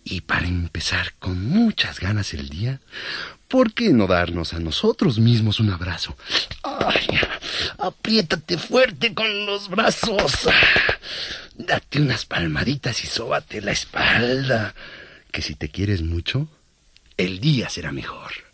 Y para empezar con muchas ganas el día, ¿por qué no darnos a nosotros mismos un abrazo? ¡Ay! Apriétate fuerte con los brazos. Date unas palmaditas y sóbate la espalda. Que si te quieres mucho, el día será mejor.